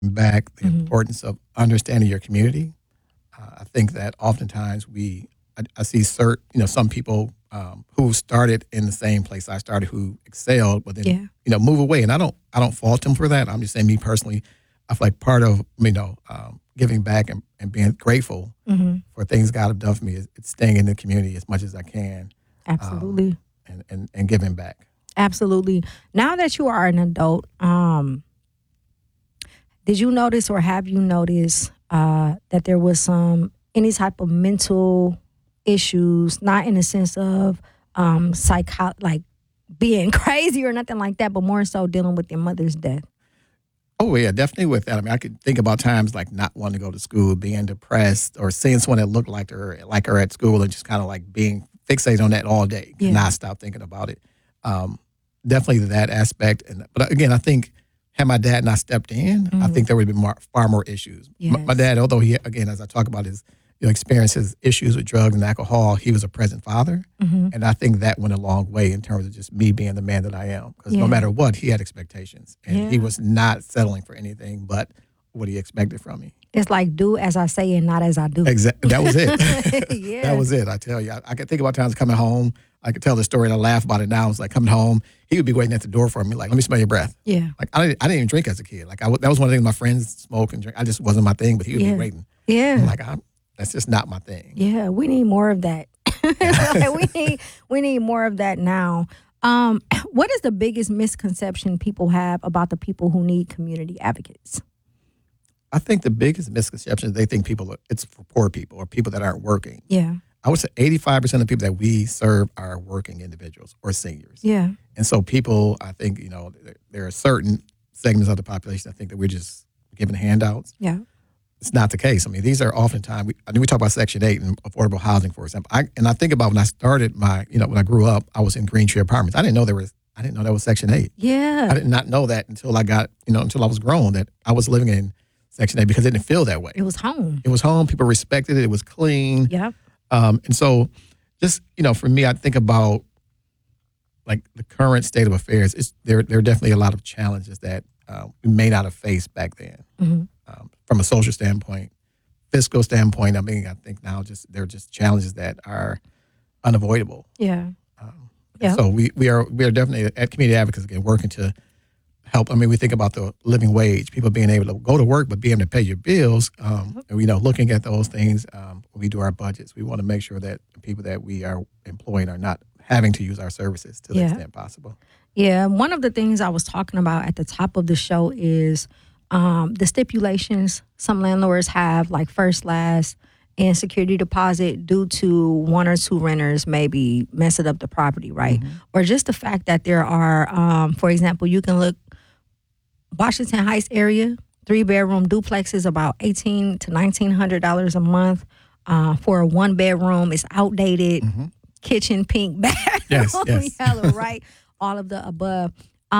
back, the importance of understanding your community. I think that oftentimes I see some people who started in the same place I started, who excelled, but then Yeah. move away, and I don't fault them for that. I'm just saying, me personally, I feel like part of giving back and being grateful for things God have done for me is it's staying in the community as much as I can, Absolutely. and giving back. Absolutely. Now that you are an adult, did you notice or have you noticed that there was any type of mental issues, not in the sense of like being crazy or nothing like that, but more so dealing with your mother's death? Oh yeah, definitely with that. I mean, I could think about times like not wanting to go to school, being depressed, or seeing someone that looked like her at school, and just kind of like being fixated on that all day, Yeah. not stop thinking about it. Definitely that aspect. But again, I think had my dad not stepped in, I think there would have been far more issues. My Yes. dad, although he, again, as I talk about his experiences, issues with drugs and alcohol, he was a present father, and I think that went a long way in terms of just me being the man that I am. Because Yeah. no matter what, he had expectations, and Yeah. he was not settling for anything but what he expected from me. It's like do as I say and not as I do. Exactly, that was it. Yeah. That was it. I tell you, I could think about times coming home. I could tell the story and I laugh about it now. It's like coming home, he would be waiting at the door for me, like, "Let me smell your breath." Yeah. Like I didn't even drink as a kid. Like that was one of the things my friends smoke and drink. I just wasn't my thing, but he would Yeah. be waiting. Yeah. I'm like, that's just not my thing. Yeah, we need more of that. Like, we need more of that now. What is the biggest misconception people have about the people who need community advocates? I think the biggest misconception is they think it's for poor people or people that aren't working. Yeah. I would say 85% of the people that we serve are working individuals or seniors. Yeah. And so people, I think, there are certain segments of the population that think that we're just giving handouts. Yeah. It's not the case. I mean, these are oftentimes, we talk about Section 8 and affordable housing, for example. I think about when I started when I grew up, I was in Green Tree Apartments. I didn't know that was Section 8. Yeah. I did not know that until until I was grown, that I was living in Section 8 because it didn't feel that way. It was home. It was home. People respected it. It was clean. Yep. And so just, for me, I think about like the current state of affairs. There are definitely a lot of challenges that we may not have faced back then. From a social standpoint, fiscal standpoint, I mean, I think now there are just challenges that are unavoidable. Yeah. And so we are definitely at Community Advocates, again, working to help. I mean, we think about the living wage, people being able to go to work, but being able to pay your bills. Looking at those things when we do our budgets, we want to make sure that the people that we are employing are not having to use our services to the extent possible. Yeah. One of the things I was talking about at the top of the show is the stipulations some landlords have, like first, last, and security deposit, due to one or two renters maybe messing up the property, right? Or just the fact that there are, for example, you can look Washington Heights area, 3-bedroom duplexes, about $1,800 to $1,900 a month. For a 1-bedroom, it's outdated, kitchen pink bathroom, Yes. yellow, right? All of the above.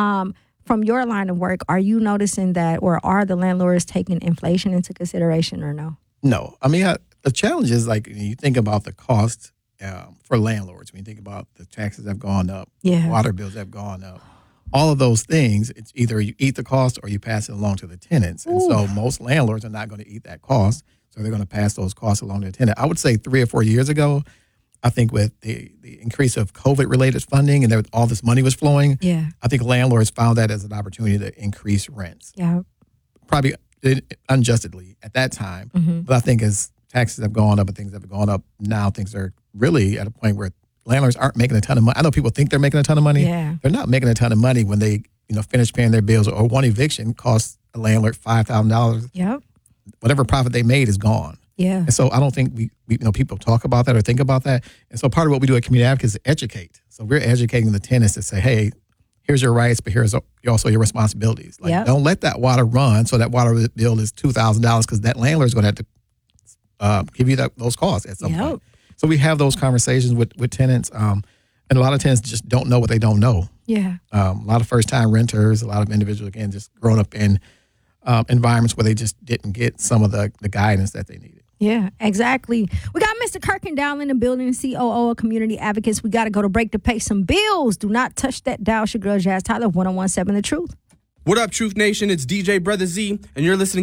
From your line of work, are you noticing that, or are the landlords taking inflation into consideration, or no? No. I mean, the challenge is, like, when you think about the cost for landlords, when you think about the taxes have gone up, water bills have gone up, all of those things, it's either you eat the cost or you pass it along to the tenants. And so most landlords are not going to eat that cost, so they're going to pass those costs along to the tenant. I would say 3 or 4 years ago, I think with the increase of COVID-related funding and all this money was flowing, I think landlords found that as an opportunity to increase rents. Yeah. Probably unjustly at that time. But I think as taxes have gone up and things have gone up, now things are really at a point where landlords aren't making a ton of money. I know people think they're making a ton of money. Yeah. They're not making a ton of money when they finish paying their bills, or one eviction costs a landlord $5,000. Yep. Whatever profit they made is gone. Yeah. And so I don't think we people talk about that or think about that. And so part of what we do at Community Advocates is educate. So we're educating the tenants to say, hey, here's your rights, but here's also your responsibilities. Like, don't let that water run so that water bill is $2,000, because that landlord is going to have to give you those costs at some point. So we have those conversations with tenants, and a lot of tenants just don't know what they don't know. Yeah. A lot of first-time renters, a lot of individuals, again, just growing up in environments where they just didn't get some of the guidance that they needed. Yeah, exactly. We got Mr. Kirkendall in the building, COO of Community Advocates. We got to go to break to pay some bills. Do not touch that dial. It's your girl, Jazz Tyler, 101.7 The Truth. What up, Truth Nation? It's DJ Brother Z, and you're listening